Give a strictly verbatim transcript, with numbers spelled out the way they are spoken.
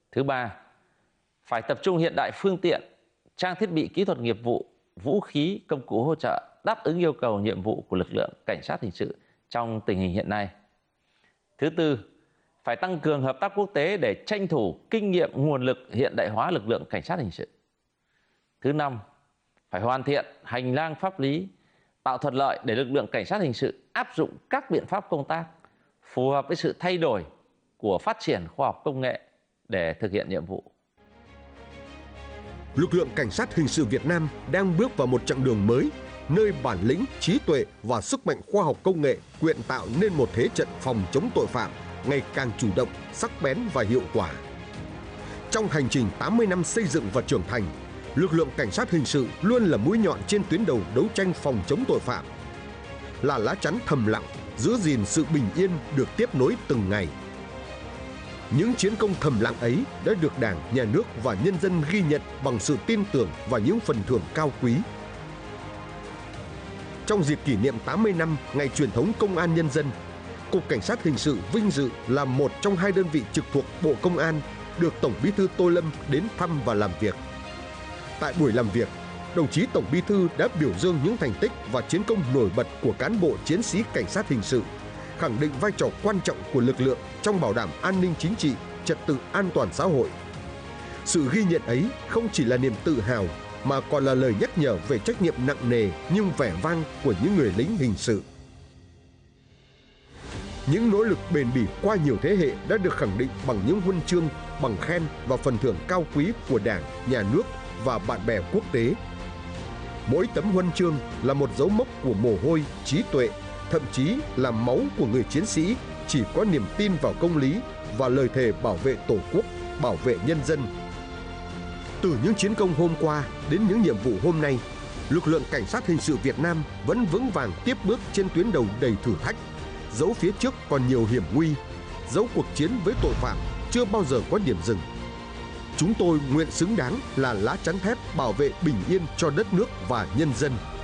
Thứ ba, phải tập trung hiện đại phương tiện, trang thiết bị kỹ thuật nghiệp vụ, vũ khí, công cụ hỗ trợ đáp ứng yêu cầu nhiệm vụ của lực lượng cảnh sát hình sự trong tình hình hiện nay. Thứ tư, phải tăng cường hợp tác quốc tế để tranh thủ kinh nghiệm nguồn lực hiện đại hóa lực lượng cảnh sát hình sự. Thứ năm, phải hoàn thiện hành lang pháp lý, tạo thuận lợi để lực lượng cảnh sát hình sự áp dụng các biện pháp công tác phù hợp với sự thay đổi của phát triển khoa học công nghệ để thực hiện nhiệm vụ. Lực lượng cảnh sát hình sự Việt Nam đang bước vào một chặng đường mới, nơi bản lĩnh, trí tuệ và sức mạnh khoa học công nghệ quyện tạo nên một thế trận phòng chống tội phạm ngày càng chủ động, sắc bén và hiệu quả. Trong hành trình tám mươi năm xây dựng và trưởng thành, lực lượng cảnh sát hình sự luôn là mũi nhọn trên tuyến đầu đấu tranh phòng chống tội phạm, là lá chắn thầm lặng giữ gìn sự bình yên được tiếp nối từng ngày. Những chiến công thầm lặng ấy đã được Đảng, Nhà nước và nhân dân ghi nhận bằng sự tin tưởng và những phần thưởng cao quý. Trong dịp kỷ niệm tám mươi năm ngày truyền thống Công an Nhân dân, Cục Cảnh sát Hình sự vinh dự là một trong hai đơn vị trực thuộc Bộ Công an được Tổng Bí thư Tô Lâm đến thăm và làm việc. Tại buổi làm việc, đồng chí Tổng Bí thư đã biểu dương những thành tích và chiến công nổi bật của cán bộ chiến sĩ cảnh sát hình sự, khẳng định vai trò quan trọng của lực lượng trong bảo đảm an ninh chính trị, trật tự an toàn xã hội. Sự ghi nhận ấy không chỉ là niềm tự hào mà còn là lời nhắc nhở về trách nhiệm nặng nề nhưng vẻ vang của những người lính hình sự. Những nỗ lực bền bỉ qua nhiều thế hệ đã được khẳng định bằng những huân chương, bằng khen và phần thưởng cao quý của Đảng, Nhà nước và bạn bè quốc tế. Mỗi tấm huân chương là một dấu mốc của mồ hôi, trí tuệ, thậm chí là máu của người chiến sĩ chỉ có niềm tin vào công lý và lời thề bảo vệ Tổ quốc, bảo vệ nhân dân. Từ những chiến công hôm qua đến những nhiệm vụ hôm nay, lực lượng cảnh sát hình sự Việt Nam vẫn vững vàng tiếp bước trên tuyến đầu đầy thử thách, dẫu phía trước còn nhiều hiểm nguy, dẫu cuộc chiến với tội phạm chưa bao giờ có điểm dừng. Chúng tôi nguyện xứng đáng là lá chắn thép bảo vệ bình yên cho đất nước và nhân dân.